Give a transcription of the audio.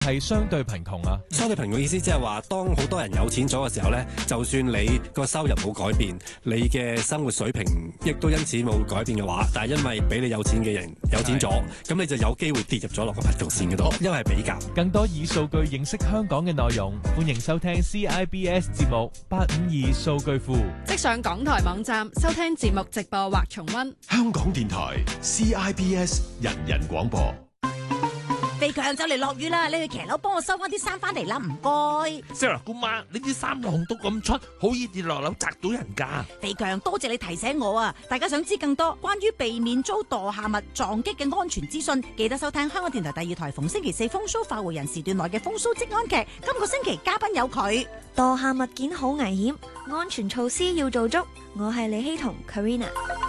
係相對貧窮啊？ 相對貧窮意思即係話，當好多人有錢咗嘅時候呢，就算你個收入冇改變，你嘅生活水平亦都因此冇改變嘅話，但係因為比你有錢嘅人有錢咗，咁你就有機會跌入咗落個貧窮線嗰度，因為係比較。 更多以數據認識香港嘅內容，歡迎收聽 CIBS 節目852數據庫， 即上港台網站收聽節目直播或重溫。 香港電台 CIBS 人人廣播。 肥強就嚟落雨啦，你去騎樓幫我收翻啲衫翻嚟啦，唔該。 Sarah 姑媽，呢啲衫浪到咁出，好易跌落樓砸到人㗎。 肥強，多謝你提醒我啊！大家想知更多關於避免遭墮下物撞擊嘅安全資訊，記得收聽香港電台第2台逢星期4風騷快活人時段內嘅風騷職安劇。今個星期嘉賓有佢。 墮下物件好危險，安全措施要做足。我係李希彤 Karina。